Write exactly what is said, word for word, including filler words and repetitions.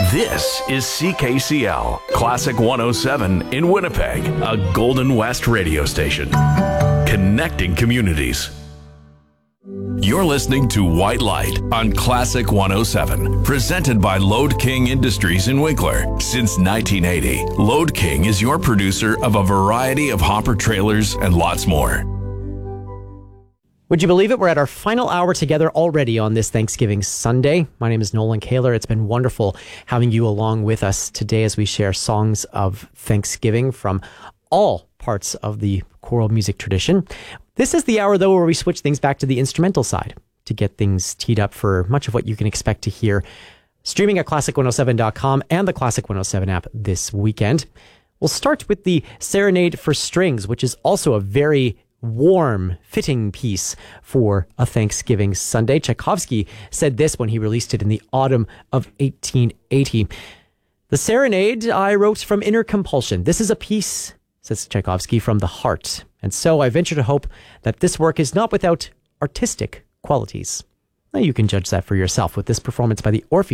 This is C K C L, Classic one oh seven in Winnipeg, a Golden West radio station. Connecting communities. You're listening to White Light on Classic one oh seven, presented by Load King Industries in Winkler. Since nineteen eighty, Load King is your producer of a variety of hopper trailers and lots more. Would you believe it? We're at our final hour together already on this Thanksgiving Sunday. My name is Nolan Kaler. It's been wonderful having you along with us today as we share songs of Thanksgiving from all parts of the choral music tradition. This is the hour, though, where we switch things back to the instrumental side to get things teed up for much of what you can expect to hear streaming at classic one oh seven dot com and the Classic one oh seven app this weekend. We'll start with the Serenade for Strings, which is also a very warm, fitting piece for a Thanksgiving Sunday. Tchaikovsky said this when he released it in the autumn of eighteen eighty. The Serenade I wrote from inner compulsion. This is a piece, says Tchaikovsky, from the heart. And so I venture to hope that this work is not without artistic qualities. Now you can judge that for yourself with this performance by the Orpheus